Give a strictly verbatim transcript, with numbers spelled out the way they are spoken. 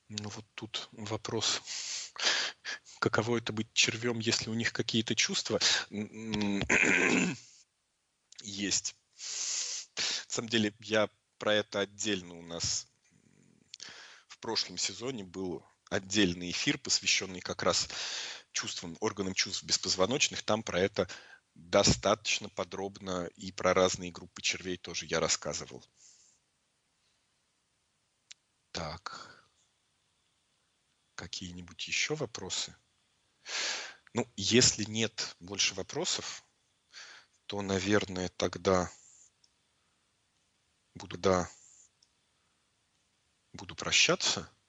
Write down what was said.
Ну вот тут вопрос, каково это быть червем, если у них какие-то чувства м, есть. На самом деле я про это отдельно у нас м, в прошлом сезоне был отдельный эфир, посвященный как раз чувствам, органам чувств беспозвоночных. Там про это достаточно подробно и про разные группы червей тоже я рассказывал. Так, какие-нибудь еще вопросы? Ну, если нет больше вопросов, то, наверное, тогда буду, да, буду прощаться.